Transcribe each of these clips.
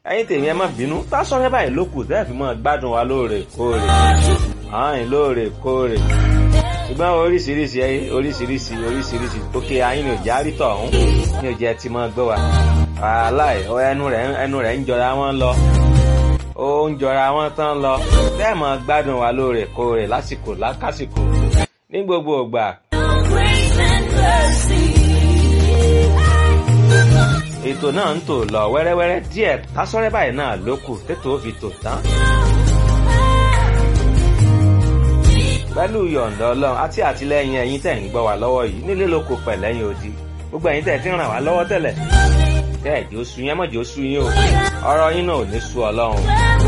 ẹ̀yin tèmi ẹ má bínú Tasore báyìí ló kù tẹ́ ẹ fi máa gbádùn wa lóòrèkóòrè ààyìn lóòrèkóòrè ṣùgbọ́n oríṣiríṣi òkè ayín ni òjá rí tọ̀hún ní òjẹ́ ti máa gbọ́ wa aláì ẹnu rẹ̀ ń jọra wọn lọ ó ń jọra wọn tán lọ tẹ́ ẹ máa gbádùn wa lóòrèkóòrè lásìkò lákàsìkò ní gbogbo ìgbà. ètò náà ń tò lọ wẹ́rẹ́wẹ́rẹ́ díẹ̀ Tasore báyìí náà ló kù tètò ó fi tò tán. pẹ̀lú yọ̀ǹda Ọlọ́run àti àtìlẹ́yìn ẹ̀yin tẹ̀ ń gbọ́ wa lọ́wọ́ yìí nílé lóko pẹ̀lẹ́yìn odi gbogbo ẹ̀yin tẹ̀ ti ń ràn wá lọ́wọ́ tẹ́lẹ̀ tẹ́ ẹ̀jẹ̀ oṣù yẹn mọ̀jẹ̀ oṣù yín o ọ̀rọ̀ yín náà ò ní sú Ọlọ́run.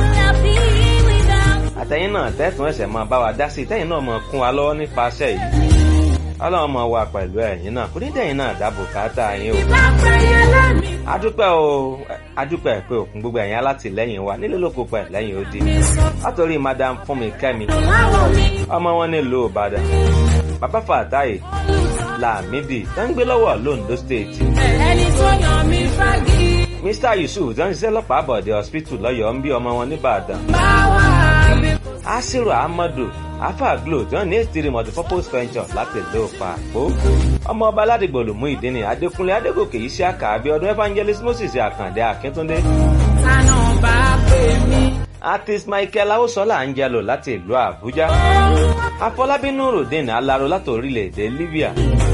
àtẹ̀yin náà tẹ́tùn ẹ̀sẹ̀ máa bá wa dá sí tẹ́yin náà máa kún wa lọ́wọ́ nípasẹ̀ yìí Ọlọ́run máa wà pẹ̀lú ẹ̀yin náà kò ní dẹ̀yin náà dáàbò káàtà yín o. adúpẹ́ pé òkun gbogbo ẹ̀yin alátìlẹ́yìn wa nílé lóko pẹ̀lẹ́yìn odi látòrí madam Fúnmi-Kẹ́mi ọmọ wọn nílùú Ìbàdàn bàbá Fàtáì Lámídì tó ń gbé lọ́wọ́ l'Ondo State. Mr. Yusuf tó ń ṣiṣẹ́ lọ́pàá Bọ̀dé hospital lọ́yọ̀ọ́ ń bí ọmọ wọn nìbàdàn. Asiru Ahmadu Afa Glo tó ń ní Estiri multipurpose venture láti ìlú Pàpó. ọmọ ọba aládìgbò ló mú ìdíni Adékúnlé Adégòkè yìí sí àkàbí ọdún Evangelist Moses Àkàndé Akíntúndé. Artist Michael Awosola Angelo láti ìlú Àbújá. Afọlábí Nurudeen Alaro láti orílẹ̀-èdè Libya.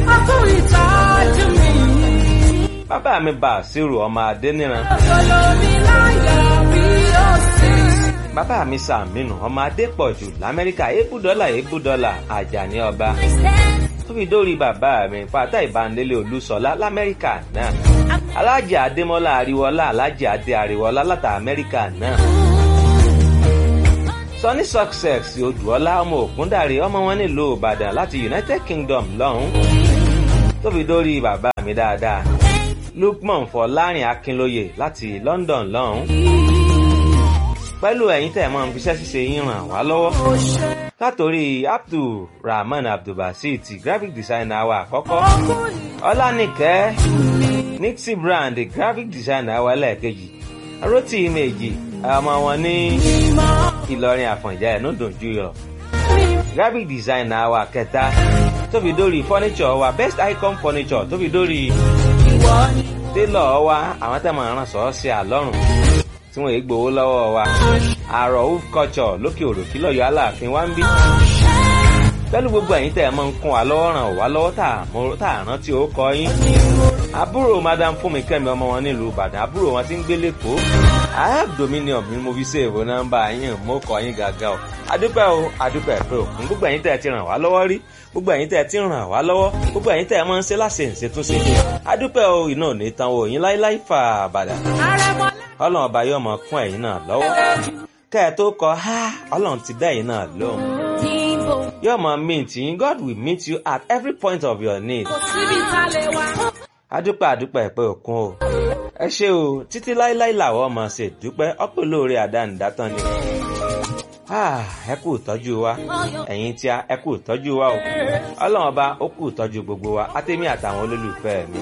Bàbá mi Bàṣírù ọmọ Adéníran. Bàbá mi Sàmínú ọmọ Adépọ̀jù l'Amẹ́ríkà ébùdọ́là Àjàní ọba. Tó fi dórí bàbá mi Fàtáì Bándélé Olúṣọlá l'Amẹ́ríkà náà. Alájà Adémọ́lá Àríwọ́lá Alájà Adé Àríwọ́lá láti Amẹ́ríkà náà. Sunny Success Odùọlá ọmọ Ògúndàrí ọmọ wọn nílùú Ìbàdàn láti United Kingdom lọ́hùn. Tó fi dórí bàbá mi dáadáa Lukman Fọlárin Akínlóye láti London lọ́hùn. Pẹ̀lú ẹ̀yin tẹ̀ mọ́ fiṣẹ́ ṣíṣe yín ràn wá lọ́wọ́. Látòrí Abdulrahman Abdulbasit graphic designer wa àkọ́kọ́. Ọlánìkẹ́ Nixie Brand graphic designer wa lẹ́ẹ̀kejì. Rotí Méjì ọmọ wọn ní Ìlọrin Àfọ̀njá Ẹ̀núdùnjú yọ. Graphic designer wa kẹta tó fi dórí furniture wa Best Icon Furniture tó fi dórí tailor wa àwọn tẹ́ máa rán sọ́ọ́sì àlọ́rùn tí wọ́n gbowó lọ́wọ́ wa Àrọ̀ Hoof Culture lókè òròkí lọ́yọ̀ Aláàfin wa ń bí. pẹ̀lú gbogbo ẹ̀yin tẹ́ ẹ máa ń kún wa lọ́wọ́ ràn wá lọ́wọ́ tá à rántí ó kọ yín. àbúrò madam Fúnmi-Kẹ́mi ọmọ wọn nílùú Ìbàdàn àbúrò wọn ti ń gbé lẹ́kọ̀ọ́ I have dominion mi mo fi ṣèwò nọ́mbà yín mo kọ yín gàgà o. adúpẹ́ pé òkun gbogbo ẹ̀yin tẹ́ ẹ ti ràn wá lọ́wọ́ rí gbogbo ẹ̀yin tẹ́ ẹ ti ràn wá lọ́wọ́ gbogbo ẹ̀yin tẹ́ ẹ máa ń ṣe láṣẹ ìṣètúnṣe adúpẹ́ o iná ò ní tán o yín láíláí fà bàdà. Ọlọ́run ọba yóò máa kún ẹ̀yin náà lọ́wọ́ kẹ́ ẹ tó kọ ha Ọlọ́run ti dá ẹ̀yin náà lóhùn. Yóò máa meet yín God will meet you at every point of your need. adúpẹ́ pé òkun o ẹ ṣé o títí láíláí làwọn máa ṣe dúpẹ́ ọpẹ́ olóore àdánidátán ni. ẹ kú ìtọ́jú wa ẹ̀yin tí ẹ kú ìtọ́jú wa o Ọlọ́run ọba ó kú ìtọ́jú gbogbo wa àtèmi àtàwọn olólùfẹ́ mi.